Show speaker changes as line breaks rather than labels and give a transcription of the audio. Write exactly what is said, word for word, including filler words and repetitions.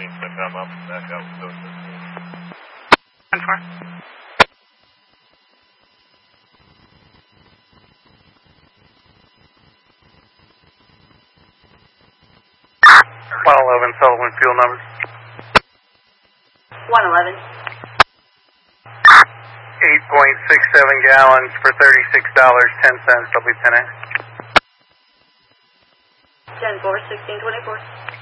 needs to come up and back up. So
one four.
one eleven Sullivan fuel numbers.
one eleven.
eight point six seven gallons for thirty-six dollars and ten cents. W ten A.
ten four, sixteen twenty-four.